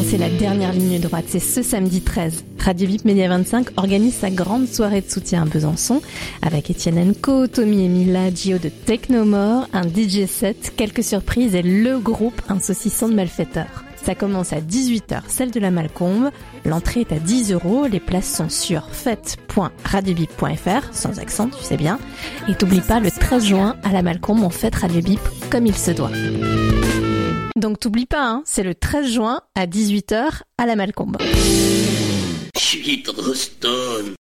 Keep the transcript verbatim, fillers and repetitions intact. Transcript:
c'est la dernière ligne droite. C'est ce samedi treize. Radio V I P Média vingt-cinq organise sa grande soirée de soutien à Besançon avec Etienne Co, Tommy et Mila, Gio de Technomore, un D J set, quelques surprises et le groupe Un saucisson de malfaiteurs. Ça commence à dix-huit heures, celle de la Malcombe. L'entrée est à dix euros. Les places sont sur fête point radiobip point f r, sans accent, tu sais bien. Et t'oublies pas, le treize juin, à la Malcombe, on fête Radio Bip comme il se doit. Donc t'oublies pas, hein, c'est le treize juin à dix-huit heures à la Malcombe. Je suis trop stone.